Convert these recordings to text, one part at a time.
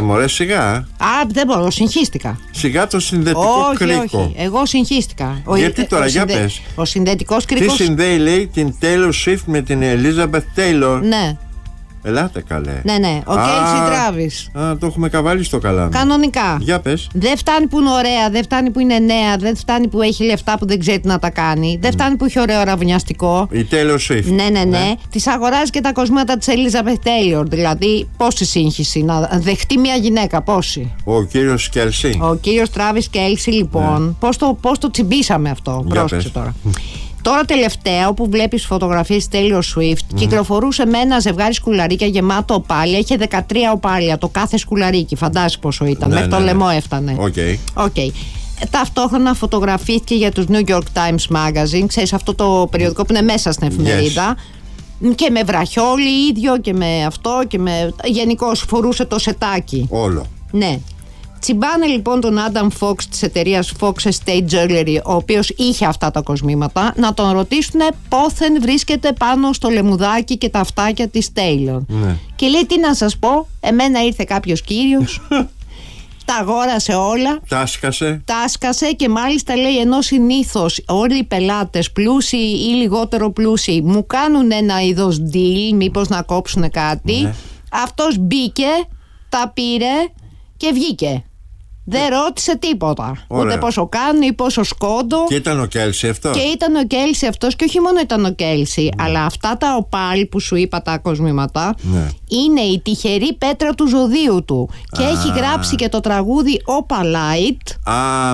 μωρέ, σιγά. Α, δεν μπορώ, συγχύστηκα. Σιγά το συνδετικό κρίκο. Όχι, εγώ συγχύστηκα. Γιατί τώρα, για πες. Ο συνδετικός κρίκος. Τι συνδέει, λέει, την Taylor Swift με την Elizabeth Taylor? Ναι. Ελάτε καλέ. Ναι, ο Κέλσι Τράβις. Το έχουμε καβάλει στο καλά. Κανονικά. Για πες. Δεν φτάνει που είναι ωραία, δεν φτάνει που είναι νέα, δεν φτάνει που έχει λεφτά που δεν ξέρει τι να τα κάνει, δεν φτάνει που έχει ωραίο ραβωνιαστικό. Η Taylor Swift. Ναι. Της αγοράζει και τα κοσμήματα της Elizabeth Taylor. Δηλαδή, πόση σύγχυση να δεχτεί μια γυναίκα, πόση. Ο κύριος Κέλσι. Ο κύριος Τράβις Κέλσι, λοιπόν. Πώς το τσιμπήσαμε αυτό. Πρόσεξε τώρα. Τώρα τελευταία, όπου βλέπεις φωτογραφίες Taylor Swift, κυκλοφορούσε με ένα ζευγάρι σκουλαρίκια γεμάτο οπάλια. Είχε 13 οπάλια το κάθε σκουλαρίκι. Φαντάζεσαι πόσο ήταν. Μέχρι το λαιμό έφτανε. Okay. Ταυτόχρονα φωτογραφήθηκε για τους New York Times Magazine. Ξέρεις, αυτό το περιοδικό που είναι μέσα στην εφημερίδα. Και με βραχιόλι ίδιο και με αυτό και με... Γενικώς φορούσε το σετάκι. Όλο. Ναι. Τσιμπάνε λοιπόν τον Adam Fox της εταιρείας Fox Estate Jewelry, ο οποίος είχε αυτά τα κοσμήματα, να τον ρωτήσουν πόθεν βρίσκεται πάνω στο λεμουδάκι και τα αυτάκια της Taylor. Ναι. Και λέει, τι να σας πω, εμένα ήρθε κάποιος κύριος, τα αγόρασε όλα, τάσκασε και μάλιστα λέει, ενώ συνήθως όλοι οι πελάτες πλούσιοι ή λιγότερο πλούσιοι μου κάνουν ένα είδος deal, μήπως να κόψουν κάτι, ναι. Αυτός μπήκε, τα πήρε και βγήκε. Δεν ρώτησε τίποτα. Ωραία. Ούτε πόσο κάνουν ή πόσο σκόντο. Και ήταν ο Κέλσι αυτός. Και ήταν ο Κέλσι αυτός, και όχι μόνο ήταν ο Κέλσι, αλλά αυτά τα οπάλ που σου είπα, τα κοσμήματα, είναι η τυχερή πέτρα του ζωδίου του. Και έχει γράψει και το τραγούδι Opalite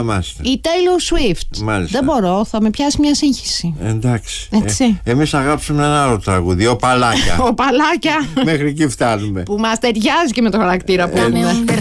η Taylor Swift. Μάλιστα. Δεν μπορώ, θα με πιάσει μια σύγχυση. Εντάξει. Έτσι. Εμείς αγράψουμε ένα άλλο τραγούδι, Οπαλάκια. Οπαλάκια. Μέχρι εκεί φτάνουμε. Που μας ταιριάζει και με το χαρακτήρα που είναι.